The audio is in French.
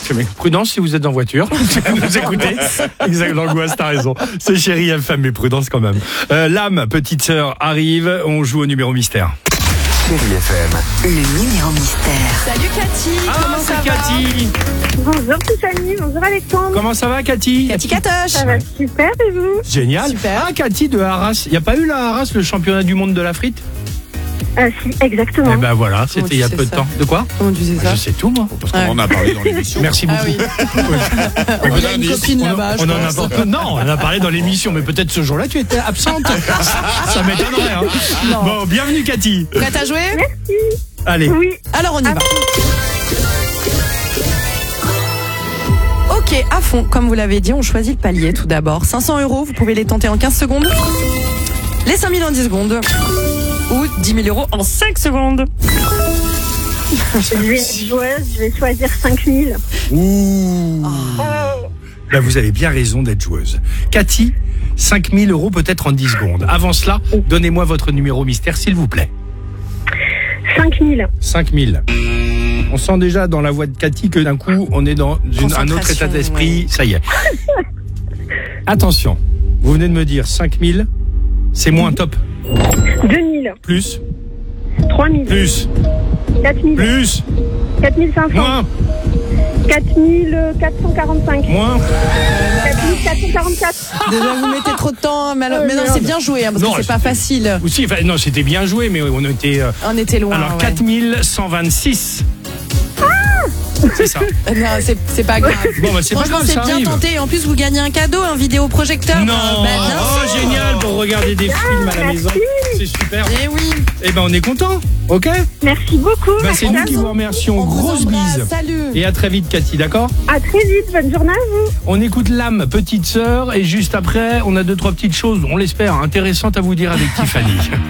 Prudence si vous êtes en voiture. Vous écoutez. Exact, l'angoisse, t'as raison. C'est Chérie FM, mais prudence quand même. L'âme, petite sœur, arrive. On joue au numéro mystère. Chérie FM. Le numéro mystère. Salut Cathy, comment ça va? Cathy. Bonjour Tiffany, bonjour Alexandre. Comment ça va, Cathy? Cathy Catoche. Ça va super et vous? Génial. Super. Ah, Cathy de Arras. Il n'y a pas eu la Arras, le championnat du monde de la frite? Si, exactement. Eh ben voilà, Comment c'était il y a tu peu sais de ça temps. De quoi? Comment tu sais ça? Je sais tout, moi. Parce qu'on en a parlé dans l'émission. Merci beaucoup. Ah oui. On a une copine là-bas, je On en a pense. pas... Non, on en a parlé dans l'émission, mais peut-être ce jour-là tu étais absente. Ça m'étonnerait. Hein. Non. Bon, bienvenue Cathy. Prête à jouer? Allez. Oui. Alors on y va. Ok, à fond, comme vous l'avez dit, on choisit le palier tout d'abord. 500 €, vous pouvez les tenter en 15 secondes. Les 5 000 en 10 secondes. Ou 10 000 € en 5 secondes. Je vais être joueuse, je vais choisir 5000. Ouh. Là, vous avez bien raison d'être joueuse. Cathy, 5 000 € peut-être en 10 secondes. Avant cela, donnez-moi votre numéro mystère, s'il vous plaît. 5000. 5 000. On sent déjà dans la voix de Cathy que d'un coup, on est dans un autre état d'esprit. Ouais. Ça y est. Attention, vous venez de me dire 5 000, c'est moins top. 2000. Plus, 3000. plus, 4000. plus, 4500. moins, 4445. moins. 4444. Déjà, vous mettez trop de temps, mais non, c'est bien joué, hein, parce Non, que c'est pas facile. Aussi, enfin, non, c'était bien joué, mais on était... On était loin. alors, ouais. 4126. C'est ça. Non, c'est pas grave. Bon, bah, c'est pas Franchement, grave, c'est ça bien arrive. tenté. Et en plus, vous gagnez un cadeau, un vidéoprojecteur. Non, Bien oh sûr. génial pour regarder des films à la maison. C'est super. Eh oui. Eh ben on est content, ok? Merci beaucoup. Bah, c'est nous merci qui vous remercions. On vous Grosse embrasse. bise. Salut. Et à très vite Cathy, d'accord? À très vite, bonne journée à vous. On écoute l'âme, petite sœur, et juste après, on a 2-3 petites choses, on l'espère, intéressantes à vous dire avec Tiffany.